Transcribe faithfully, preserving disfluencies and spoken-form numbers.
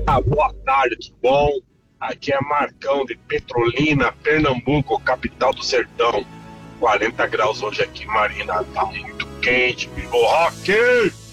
Ah, boa tarde, tudo bom? Aqui é Marcão de Petrolina, Pernambuco, capital do sertão. quarenta graus hoje aqui, Marina. Tá muito quente, meu rock!